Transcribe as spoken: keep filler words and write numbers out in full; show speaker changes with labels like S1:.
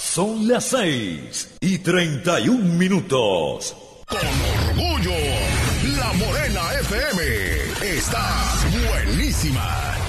S1: Son las seis y treinta y un minutos.
S2: Con orgullo, La Morena F M está buenísima.